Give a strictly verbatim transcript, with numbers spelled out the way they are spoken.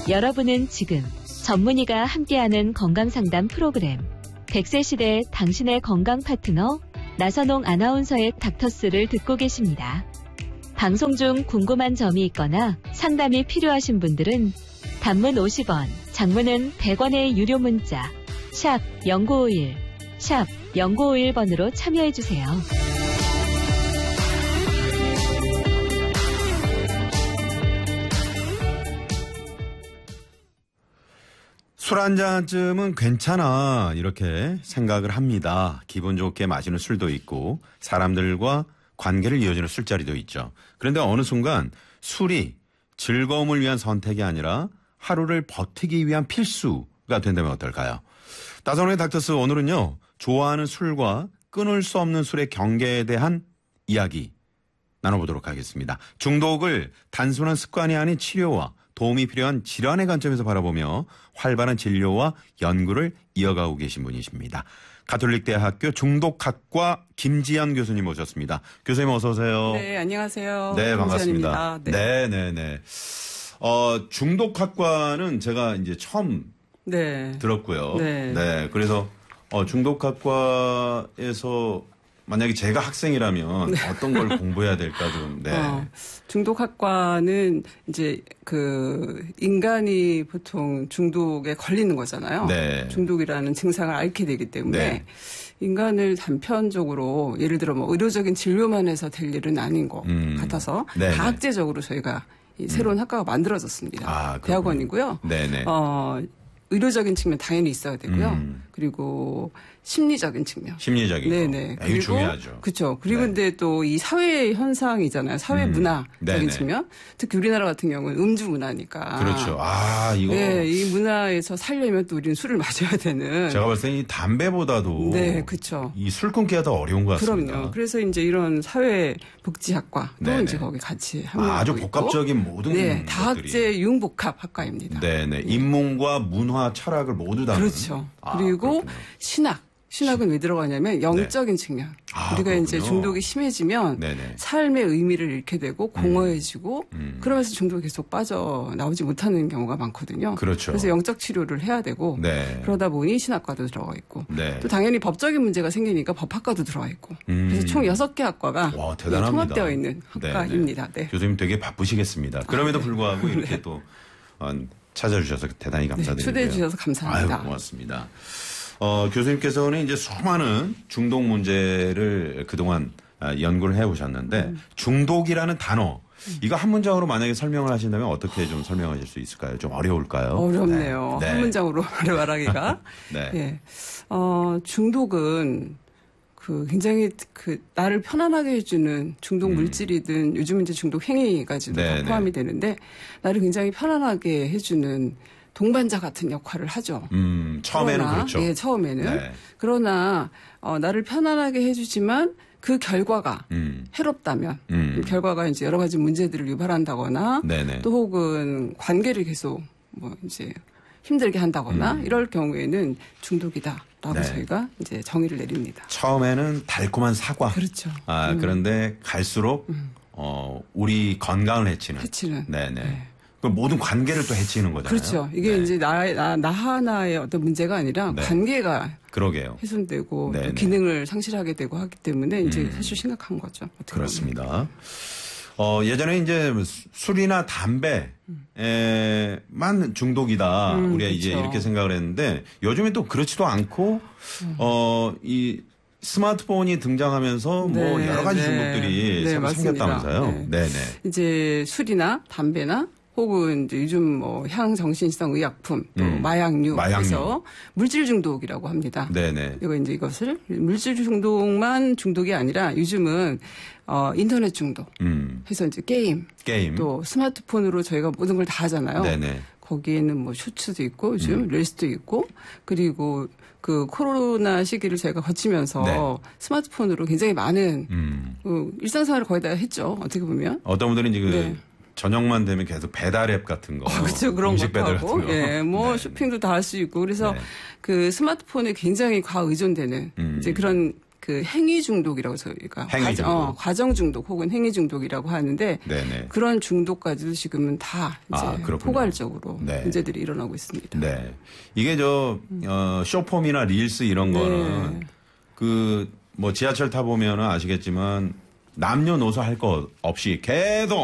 여러분은 지금 전문의가 함께하는 건강상담 프로그램 백 세 시대 당신의 건강 파트너 나선홍 아나운서의 닥터스를 듣고 계십니다. 방송 중 궁금한 점이 있거나 상담이 필요하신 분들은 단문 오십 원, 장문은 백 원의 유료 문자 샵 공구오일, 샵 공구오일 번으로 참여해주세요. 술 한 잔쯤은 괜찮아 이렇게 생각을 합니다. 기분 좋게 마시는 술도 있고 사람들과 관계를 이어주는 술자리도 있죠. 그런데 어느 순간 술이 즐거움을 위한 선택이 아니라 하루를 버티기 위한 필수가 된다면 어떨까요? 나선홍의 닥터스 오늘은요. 좋아하는 술과 끊을 수 없는 술의 경계에 대한 이야기 나눠보도록 하겠습니다. 중독을 단순한 습관이 아닌 치료와 도움이 필요한 질환의 관점에서 바라보며 활발한 진료와 연구를 이어가고 계신 분이십니다. 가톨릭대학교 중독학과 김지연 교수님 모셨습니다. 교수님 어서 오세요. 네, 안녕하세요. 네, 반갑습니다. 네, 네, 네, 네. 어, 중독학과는 제가 이제 처음 네. 들었고요. 네. 네, 그래서 어, 중독학과에서 만약에 제가 학생이라면 네. 어떤 걸 공부해야 될까 좀. 네. 어, 중독학과는 이제 그 인간이 보통 중독에 걸리는 거잖아요. 네. 중독이라는 증상을 앓게 되기 때문에 네. 인간을 단편적으로 예를 들어 뭐 의료적인 진료만 해서 될 일은 아닌 것 음. 같아서 네네. 다학제적으로 저희가 이 새로운 음. 학과가 만들어졌습니다. 아, 대학원이고요. 네네. 어, 의료적인 측면 당연히 있어야 되고요. 음. 그리고 심리적인 측면. 심리적인 네네. 거. 이거 중요하죠. 그렇죠. 그리고 네. 근데 또 이 사회 현상이잖아요. 사회 음. 문화적인 네네. 측면. 특히 우리나라 같은 경우는 음주 문화니까. 그렇죠. 아 이거. 네, 이 문화에서 살려면 또 우리는 술을 마셔야 되는. 제가 봤을 때 이 담배보다도. 네, 그렇죠. 이 술 끊기가 더 어려운 것 같습니다. 그럼요. 그래서 이제 이런 사회복지학과도 이제 거기 같이 합류하고 아, 아주 복합적인 있고. 모든 네, 다학제 융복합 학과입니다. 네네. 네. 인문과 문화, 철학을 모두 다루는. 그렇죠. 아, 그리고 그렇군요. 신학. 신학은 왜 들어가냐면 영적인 네. 측면. 아, 우리가 그렇군요. 이제 중독이 심해지면 네네. 삶의 의미를 잃게 되고 공허해지고 음. 음. 그러면서 중독이 계속 빠져나오지 못하는 경우가 많거든요. 그렇죠. 그래서 영적 치료를 해야 되고 네. 그러다 보니 신학과도 들어가 있고 네. 또 당연히 법적인 문제가 생기니까 법학과도 들어가 있고 음. 그래서 총 여섯 개 학과가 와, 대단합니다. 통합되어 있는 학과입니다. 네. 교수님 되게 바쁘시겠습니다. 그럼에도 아, 네. 불구하고 이렇게 네. 또 찾아주셔서 대단히 감사드리고요. 네, 초대해 주셔서 감사합니다. 아유, 고맙습니다. 어, 교수님께서는 이제 수많은 중독 문제를 그동안 연구를 해 오셨는데 음. 중독이라는 단어 이거 한 문장으로 만약에 설명을 하신다면 어떻게 좀 설명하실 수 있을까요? 좀 어려울까요? 어렵네요. 네. 한 문장으로 말하기가. 네. 네. 어, 중독은 그 굉장히 그 나를 편안하게 해주는 중독 물질이든 음. 요즘 이제 중독 행위까지도 네, 포함이 네. 되는데 나를 굉장히 편안하게 해주는 동반자 같은 역할을 하죠. 음, 처음에는 그러나, 그렇죠. 예, 처음에는. 네. 그러나 어, 나를 편안하게 해주지만 그 결과가 음. 해롭다면 음. 그 결과가 이제 여러 가지 문제들을 유발한다거나 네네. 또 혹은 관계를 계속 뭐 이제 힘들게 한다거나 음. 이럴 경우에는 중독이다라고 네. 저희가 이제 정의를 내립니다. 처음에는 달콤한 사과. 그렇죠. 아, 음. 그런데 갈수록 음. 어, 우리 건강을 해치는. 해치는. 네네. 네. 그 모든 관계를 또 해치는 거잖아요. 그렇죠. 이게 네. 이제 나, 나, 나 하나의 어떤 문제가 아니라 네. 관계가 그러게요. 훼손되고 또 기능을 상실하게 되고 하기 때문에 이제 음. 사실 심각한 거죠. 그렇습니다. 어, 예전에 이제 술이나 담배에만 중독이다. 음, 우리가 그렇죠. 이제 이렇게 생각을 했는데 요즘에 또 그렇지도 않고 음. 어, 이 스마트폰이 등장하면서 네, 뭐 여러 가지 네. 중독들이 네, 생겼다면서요. 네. 네네. 이제 술이나 담배나 혹은 이제 요즘 뭐 향정신성 의약품, 또 음. 마약류, 마약류. 그래서 물질 중독이라고 합니다. 네네. 이거 이제 이것을 물질 중독만 중독이 아니라 요즘은 어 인터넷 중독, 음. 해서 이제 게임, 게임, 또 스마트폰으로 저희가 모든 걸 다 하잖아요. 네네. 거기에는 뭐 쇼츠도 있고 요즘 음. 릴스도 있고 그리고 그 코로나 시기를 저희가 거치면서 네. 스마트폰으로 굉장히 많은 음. 그 일상생활을 거의 다 했죠. 어떻게 보면. 어떤 분들은 이제 그 네. 저녁만 되면 계속 배달 앱 같은 거. 어, 그렇죠. 그런 음식 배달 하고. 같은 거. 예, 뭐 네. 쇼핑도 다 할 수 있고. 그래서 네. 그 스마트폰에 굉장히 과의존되는 음. 이제 그런 그 행위 중독이라고 저희가 행위 중독. 과정, 어, 과정 중독 혹은 행위 중독이라고 하는데 네네. 그런 중독까지도 지금은 다 이제 아, 포괄적으로 네. 문제들이 일어나고 있습니다. 네. 이게 저 어, 쇼폼이나 릴스 이런 거는 네. 그 뭐 지하철 타 보면은 아시겠지만 남녀노소 할 것 없이 계속